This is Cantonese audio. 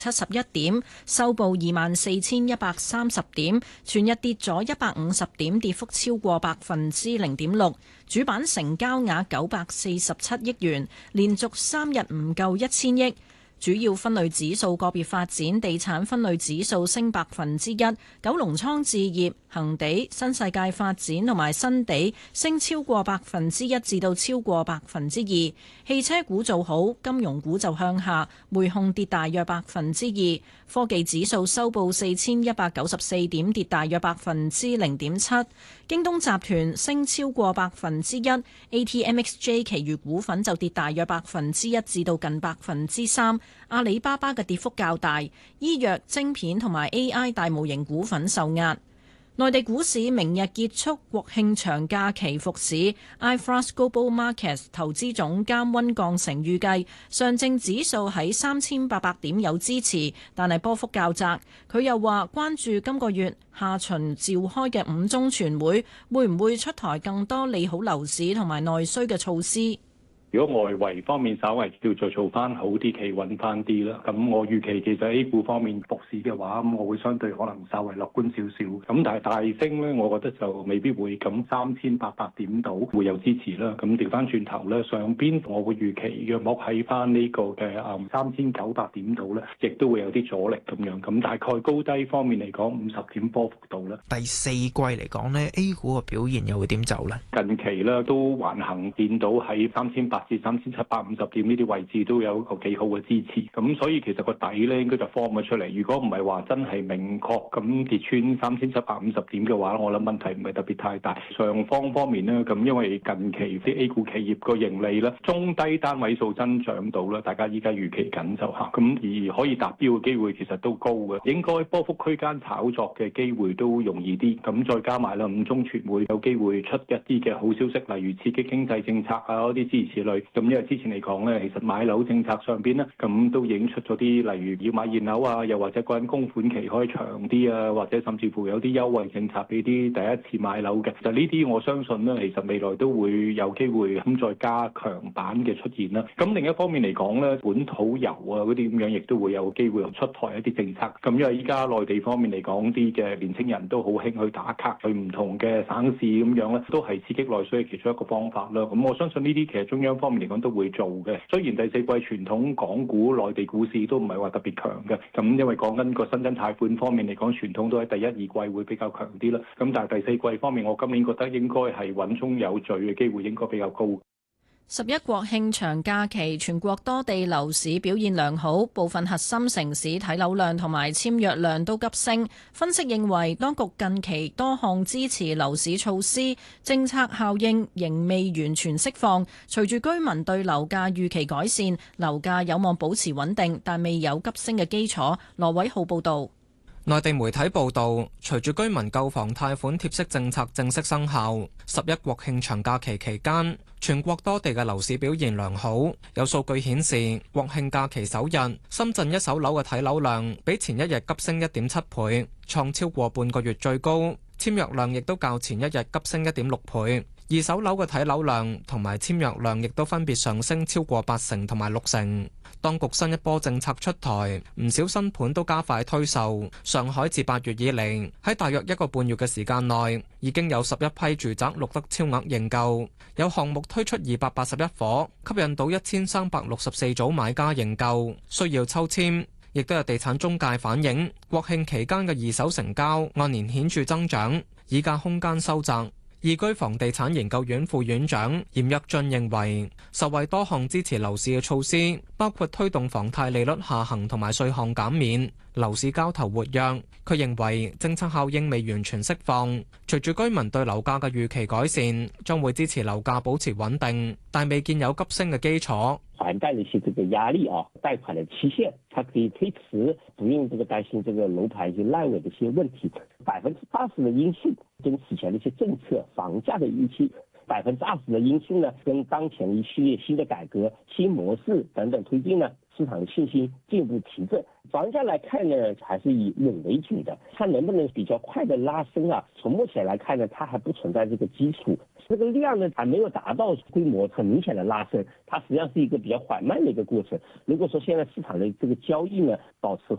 71點，收報24,130點，全日跌咗150點，跌幅超過0.6%。主板成交額947億元，連續3日唔夠1000億。主要分類指數個別發展，地產分類指數升1%，九龍倉置業、恒地、新世界發展同埋新地升超過1%至到超過2%。汽車股做好，金融股就向下，匯控跌大約2%。科技指數收報4194點，跌大約0.7%。京東集團升超過1%，ATMXJ 其餘股份就跌大約1%至到近3%。阿里巴巴嘅跌幅較大，醫藥、晶片同埋 AI 大模型股份受壓。內地股市明日結束國慶長假期復市 ，iFAST Global Markets 投資總監温鋼成預計上證指數喺3800點有支持，但係波幅較窄。佢又話關注今個月下旬召開嘅5中全會，會唔會出台更多利好樓市同埋內需嘅措施。 如果外圍方面稍微叫做做翻好啲，企穩翻啲啦，咁我預期其實 A 股方面復市嘅話，咁我會相對可能稍微樂觀少少。咁但係大升咧，我覺得就未必會咁3800點度會有支持啦。咁調翻轉頭咧，上邊我會預期約莫喺翻呢個嘅3900點度咧，亦都會有啲阻力咁樣。咁大概高低方面嚟講，50點波幅度啦。 第四季嚟講咧 ，A 股嘅表現又會點走咧？ 近期咧都橫行見到喺3800至3750點呢啲位置都有一個幾好嘅支持，咁所以其實個底咧應該就 form 咗出嚟。如果唔係話真係明確咁跌穿3750點嘅話，我諗問題唔係特別太大。上方方面呢，咁因為近期啲 A 股企業個盈利咧中低單位數增長到啦，大家依家預期緊就嚇，咁而可以達標嘅機會其實都高嘅，應該波幅區間炒作嘅機會都容易啲。咁再加埋啦，5中全會有機會出一啲嘅好消息，例如刺激經濟政策啊嗰啲諸如此類。咁因為之前嚟講咧，其實買樓政策上邊咧，咁都已經出咗啲，例如要買現樓啊，又或者個人供款期可以長啲啊，或者甚至乎有啲優惠政策俾啲第一次買樓嘅。就呢啲我相信咧，其實未來都會有機會咁再加強版嘅出現啦。咁另一方面嚟講咧，本土遊啊嗰啲咁樣，亦都會有機會出台一啲政策。咁因為依家內地方面嚟講，啲嘅年輕人都好興去打卡去唔同嘅省市咁樣咧，都係刺激內需嘅其中一個方法啦。咁我相信呢啲其實中央方面嚟講都會做嘅。雖然第四季傳統港股內地股市都唔係話特別強嘅，咁因為講緊個新增貸款方面嚟講，傳統都喺第一、二季會比較強啲啦。咁但係第四季方面，我今年覺得應該係穩中有序嘅機會應該比較高。 11國慶長假期，全國多地樓市表現良好，部分核心城市睇樓量同埋簽約量都急升。分析認為，當局近期多項支持樓市措施，政策效應仍未完全釋放。隨住居民對樓價預期改善，樓價有望保持穩定，但未有急升嘅基礎。羅偉浩報導。 內地媒體報導，隨住居民購房貸款貼息政策正式生效，11國慶長假期期間，全國多地嘅樓市表現良好。有數據顯示，國慶假期首日，深圳一手樓嘅睇樓量比前一日急升1.7倍，創超過半個月最高。簽約量亦都較前一日急升1.6倍。二手樓嘅睇樓量同埋簽約量亦都分別上升超過8成同埋6成。當局新一波政策出台，唔少新盤都加快推售。上海自8月以嚟，喺大約1個半月嘅時間內，已經有11批住宅錄得超額認購，有項目推出281伙，吸引到1364組買家認購，需要抽籤。亦都有地產中介反映，國慶期間嘅二手成交按年顯著增長，議價空間收窄。易居房地產研究院副院長嚴躍進認為，受惠多項支持樓市嘅措施，包括推動房貸利率下行同埋稅項減免，樓市交投活躍。佢認為政策效應未完全釋放，隨住居民對樓價嘅預期改善，將會支持樓價保持穩定，但未見有急升嘅基礎。 還帶了一些這個壓力啊，貸款的期限它可以推遲，不用這個擔心這個樓盤一些爛尾的一些問題。80%的因素跟此前的一些政策、房價的預期，20%的因素呢，跟當前一系列新的改革、新模式等等推進呢，市場的信心進一步提振。 房价来看呢，还是以稳为主的，它能不能比较快的拉升啊？从目前来看呢，它还不存在这个基础，这个量呢还没有达到规模很明显的拉升，它实际上是一个比较缓慢的一个过程。如果说现在市场的这个交易呢保持